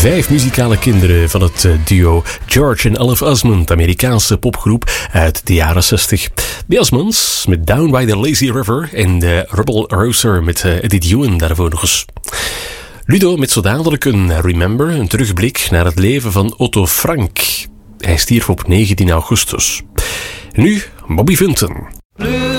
5 muzikale kinderen van het duo George en Olive Osmond, Amerikaanse popgroep uit de jaren 60. De Osmonds met Down by the Lazy River en de Rebel Rouser met Edith Ewan daarvoor nog eens. Ludo met zo dadelijk een Remember, een terugblik naar het leven van Otto Frank. Hij stierf op 19 augustus. Nu Bobby Vinton.